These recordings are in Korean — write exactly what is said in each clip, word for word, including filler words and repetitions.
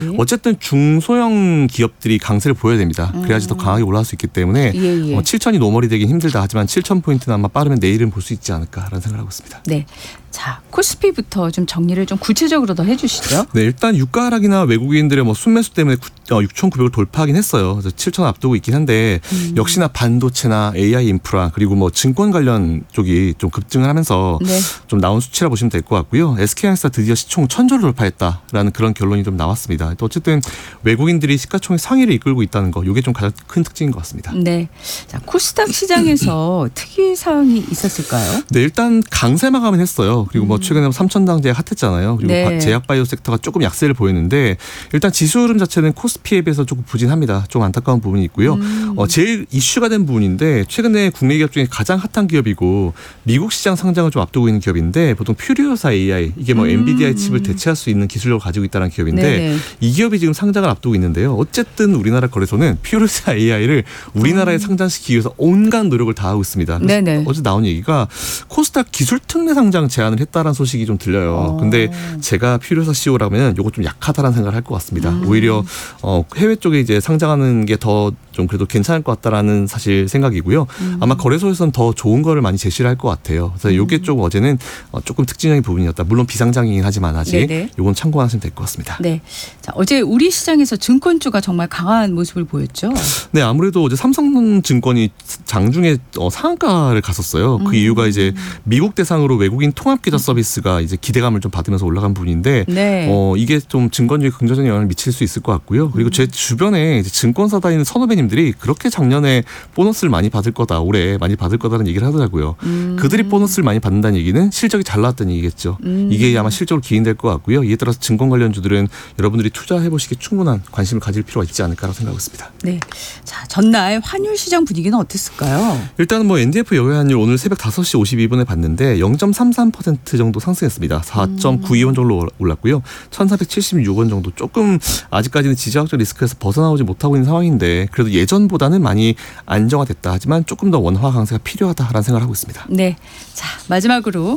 어쨌든 중소형 기업들이 강세를 보여야 됩니다. 그래야지 더 강하게 올라갈 수 있기 때문에 예, 예. 어, 칠천이 노멀이 되긴 힘들다 하지만 칠천 포인트는 아마 빠르면 내일은 볼 수 있지 않을까라는 생각을 하고 있습니다. 네. 자, 코스피부터 좀 정리를 좀 구체적으로 더 해주시죠. 네, 일단 유가 하락이나 외국인들의 뭐 순매수 때문에 육천구백을 돌파하긴 했어요. 그래서 칠천 앞두고 있긴 한데 음. 역시나 반도체나 에이아이 인프라 그리고 뭐 증권 관련 쪽이 좀 급증을 하면서 네. 좀 나온 수치라 보시면 될 것 같고요. 에스케이하이닉스가 드디어 시총 천조를 돌파했다라는 그런 결론이 좀 나왔습니다. 또 어쨌든 외국인들이 시가총액 상위를 이끌고 있다는 거, 이게 좀 가장 큰 특징인 것 같습니다. 네, 자 코스닥 시장에서 특이 사항이 있었을까요? 네, 일단 강세 마감은 했어요. 그리고 뭐 최근에 삼천당제가 핫했잖아요. 그리고 네. 제약바이오 섹터가 조금 약세를 보였는데 일단 지수 흐름 자체는 코스피에 비해서 조금 부진합니다. 좀 안타까운 부분이 있고요. 음. 어, 제일 이슈가 된 부분인데 최근에 국내 기업 중에 가장 핫한 기업이고 미국 시장 상장을 좀 앞두고 있는 기업인데 보통 퓨리오사 에이아이 이게 뭐 음. 엔비디아의 칩을 대체할 수 있는 기술력을 가지고 있다는 기업인데 네네. 이 기업이 지금 상장을 앞두고 있는데요. 어쨌든 우리나라 거래소는 퓨리오사 에이아이를 우리나라에 음. 상장시키기 위해서 온갖 노력을 다하고 있습니다. 그래서 어제 나온 얘기가 코스닥 기술 특례 상장 제안을 했다라는 소식이 좀 들려요. 어. 근데 제가 퓨리오사 씨이오라면 이거 좀 약하다라는 생각을 할 것 같습니다. 음. 오히려 어, 해외 쪽에 이제 상장하는 게 더 좀 그래도 괜찮을 것 같다라는 사실 생각이고요. 음. 아마 거래소에서는 더 좋은 거를 많이 제시를 할 것 같아요. 그래서 이게 음. 좀 어제는 어, 조금 특징적인 부분이었다. 물론 비상장이긴 하지만 아직 이건 참고하시면 될 것 같습니다. 네. 자, 어제 우리 시장에서 증권주가 정말 강한 모습을 보였죠. 네, 아무래도 어제 삼성증권이 장중에 어, 상한가를 갔었어요. 그 음. 이유가 이제 미국 대상으로 외국인 통합 계좌 서비스가 이제 기대감을 좀 받으면서 올라간 부분인데 네. 어, 이게 좀 증권주에 긍정적인 영향을 미칠 수 있을 것 같고요. 그리고 음. 제 주변에 이제 증권사 다니는 선후배님들이 그렇게 작년에 보너스를 많이 받을 거다, 올해 많이 받을 거다라는 얘기를 하더라고요. 음. 그들이 보너스를 많이 받는다는 얘기는 실적이 잘 나왔다는 얘기겠죠. 음. 이게 아마 실적으로 기인될 것 같고요. 이에 따라서 증권 관련주들은 여러분들이 투자해 보시기에 충분한 관심을 가질 필요가 있지 않을까라고 생각하고 있습니다. 네. 자, 전날 환율 시장 분위기는 어땠을까요? 일단은 뭐 엔디에프 여외 환율 오늘 새벽 다섯 시 오십이 분에 봤는데 영 점 삼삼 퍼센트 정도 상승했습니다. 사 점 구이 원 정도 올랐고요. 천사백칠십육 원 정도 조금 아직까지는 지정학적 리스크에서 벗어나오지 못하고 있는 상황인데 그래도 예전보다는 많이 안정화됐다. 하지만 조금 더 원화 강세가 필요하다라는 생각을 하고 있습니다. 네. 자, 마지막으로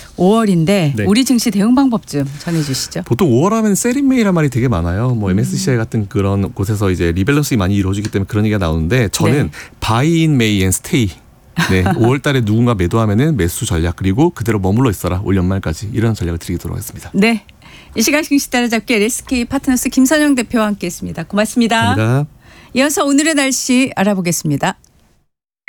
오월인데 네. 우리 증시 대응 방법 좀 전해주시죠. 보통 오월 하면 셀인메이란 말이 되게 많아요. 뭐 엠에스시아이 같은 그런 곳에서 이제 리밸런싱이 많이 이루어지기 때문에 그런 얘기가 나오는데 저는 네. 바이 인 메이 앤 스테이. 네, 오월 달에 누군가 매도하면은 매수 전략 그리고 그대로 머물러 있어라 올 연말까지 이런 전략을 드리도록 하겠습니다. 네, 이 시간 증시 따라잡기 엘에스케이 파트너스 김선영 대표와 함께했습니다. 고맙습니다. 감사합니다. 이어서 오늘의 날씨 알아보겠습니다.